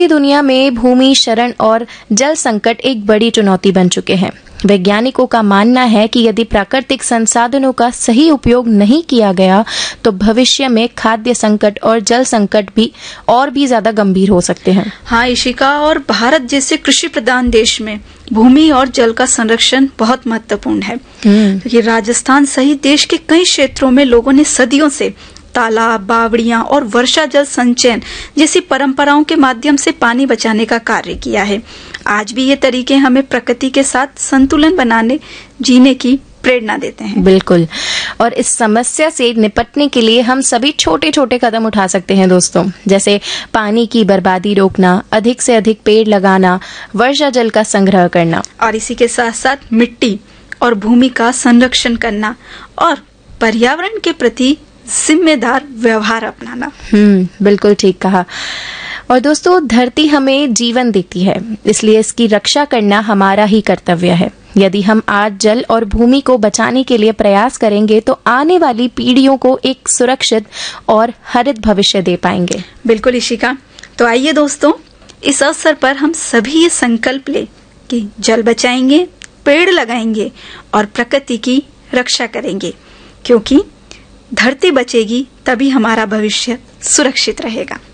दुनिया में भूमि क्षरण और जल संकट एक बड़ी चुनौती बन चुके हैं। वैज्ञानिकों का मानना है कि यदि प्राकृतिक संसाधनों का सही उपयोग नहीं किया गया तो भविष्य में खाद्य संकट और जल संकट भी ज्यादा गंभीर हो सकते हैं। हाँ इशिका, और भारत जैसे कृषि प्रधान देश में भूमि और जल का संरक्षण बहुत महत्वपूर्ण है। ये राजस्थान सहित देश के कई क्षेत्रों में लोगों ने सदियों से तालाब, बावड़ियां और वर्षा जल संचयन जैसी परंपराओं के माध्यम से पानी बचाने का कार्य किया है। आज भी ये तरीके हमें प्रकृति के साथ संतुलन बनाने जीने की प्रेरणा देते हैं। बिल्कुल, और इस समस्या से निपटने के लिए हम सभी छोटे छोटे कदम उठा सकते हैं दोस्तों, जैसे पानी की बर्बादी रोकना, अधिक से अधिक पेड़ लगाना, वर्षा जल का संग्रह करना, और इसी के साथ साथ मिट्टी और भूमि का संरक्षण करना और पर्यावरण के प्रति जिम्मेदार व्यवहार अपनाना। बिल्कुल ठीक कहा। और दोस्तों, धरती हमें जीवन देती है, इसलिए इसकी रक्षा करना हमारा ही कर्तव्य है। यदि हम आज जल और भूमि को बचाने के लिए प्रयास करेंगे तो आने वाली पीढ़ियों को एक सुरक्षित और हरित भविष्य दे पाएंगे। बिल्कुल इशिका, तो आइए दोस्तों, इस अवसर पर हम सभी ये संकल्प ले कि जल बचाएंगे, पेड़ लगाएंगे और प्रकृति की रक्षा करेंगे, क्योंकि धरती बचेगी तभी हमारा भविष्य सुरक्षित रहेगा।